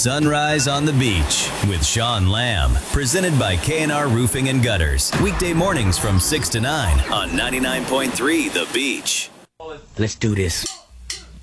Sunrise on the Beach with Sean Lamb. Presented by K&R Roofing and Gutters. Weekday mornings from 6 to 9 on 99.3 The Beach. Let's do this.